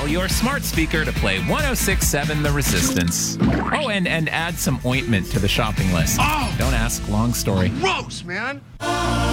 your smart speaker to play 106.7 The Resistance. Oh, and add some ointment to the shopping list. Oh! Don't ask, long story. Gross, man.